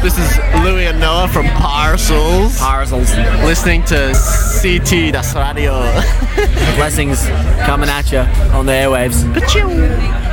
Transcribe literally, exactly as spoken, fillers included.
This is Louis and Noah from Parcels. Parcels. Listening to C T Das Radio. Blessings coming at you on the airwaves. Pachoo.